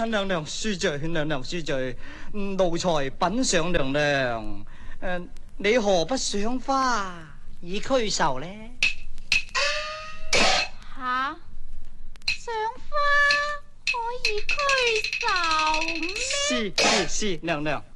娘娘恕罪，娘娘恕罪，奴才品上娘娘。你何不賞花以驅仇呢？ 吓，賞花可以驅仇咩？ 是，娘娘。